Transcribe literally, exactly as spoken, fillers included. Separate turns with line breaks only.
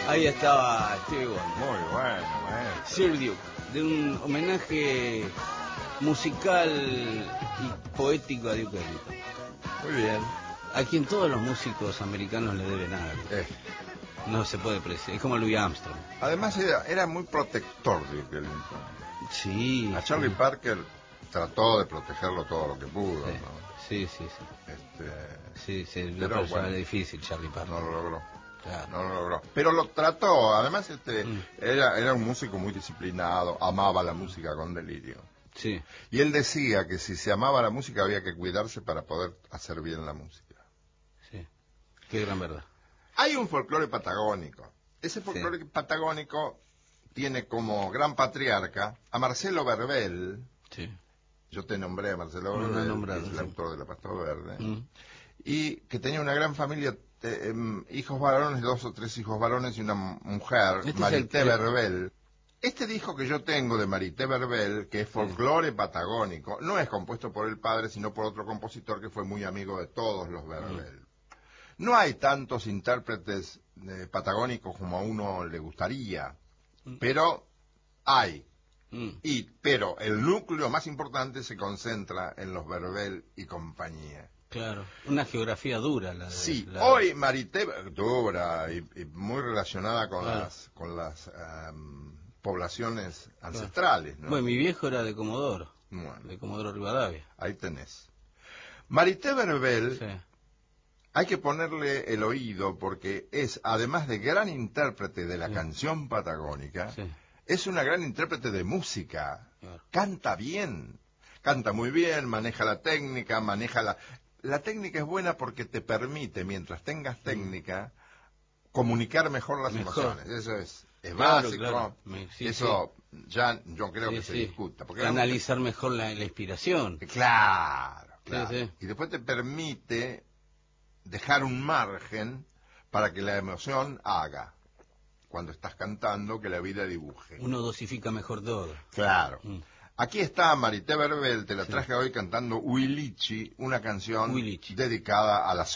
Ahí estaba Stevie Wonder.
Muy bueno, bueno.
Sir Duke, de un homenaje musical y poético a Duke Ellington.
Muy bien.
A quien todos los músicos americanos le deben algo.
Eh.
No se puede apreciar. Es como Louis Armstrong.
Además era, era muy protector de Duke Ellington.
Sí.
A Charlie
sí.
Parker trató de protegerlo todo lo que pudo,
Sí,
¿no?
sí, sí. Sí,
Este,
sí, sí una
pero
persona
bueno,
difícil, Charlie Parker.
no lo logró.
Claro.
No lo logró. Pero lo trató. Además, este,
Mm.
era, era un músico muy disciplinado. Amaba la música con delirio.
Sí.
Y él decía que si se amaba la música había que cuidarse para poder hacer bien la música.
Sí. Qué gran verdad.
Hay un folclore patagónico. Ese folclore sí. patagónico tiene como gran patriarca a Marcelo Verbel.
Sí.
Yo te nombré a Marcelo
No,
Verbel,
no nombrado,
que es el
sí.
autor de La Pasta Verde.
Mm.
Y que tenía una gran familia, eh, eh, hijos varones, dos o tres hijos varones y una mujer,
Este
Marité
es el...
Verbel. Este disco que yo tengo de Marité Verbel, que es folclore sí. patagónico, no es compuesto por el padre, sino por otro compositor que fue muy amigo de todos los Verbel. Mm. No hay tantos intérpretes eh, patagónicos como a uno le gustaría, mm. pero hay. Mm. Y, pero el núcleo más importante se concentra en los Verbel y compañía.
Claro, una geografía dura la de...
Sí,
la...
hoy Marité, dura y, y muy relacionada con
claro.
las con las um, poblaciones ancestrales, claro. ¿no?
Bueno, mi viejo era de Comodoro,
bueno,
de Comodoro Rivadavia.
Ahí tenés. Marité Verbel,
sí.
Hay que ponerle el oído porque es, además de gran intérprete de la sí. canción patagónica, sí. es una gran intérprete de música. Claro. Canta bien, canta muy bien, maneja la técnica, maneja la... La técnica es buena porque te permite, mientras tengas técnica, mm. comunicar mejor las mejor. emociones. Eso es, es claro, básico.
Claro. Me, sí,
Eso
sí.
ya yo creo
sí,
que
sí.
se discuta. Porque
analizar mejor la, la inspiración.
Claro, claro.
Sí, sí.
Y después te permite dejar un margen para que la emoción haga, cuando estás cantando, que la vida dibuje.
Uno dosifica mejor todo.
Claro.
Mm.
Aquí está Marité Verbel, te la
sí.
traje hoy cantando Huilichi, una canción
Huilichi.
dedicada a las